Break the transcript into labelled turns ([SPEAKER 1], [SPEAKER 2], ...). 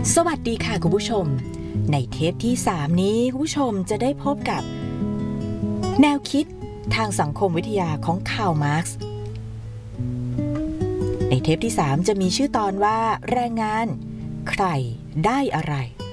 [SPEAKER 1] สวัสดีค่ะคุณผู้ชมในเทปที่3นี้คุณผู้ชมจะได้พบกับแนวคิดทางสังคมวิทยาของคาร์ล มาร์กซ์ในเทปที่3จะมีชื่อตอนว่าแรงงานใครได้อะไร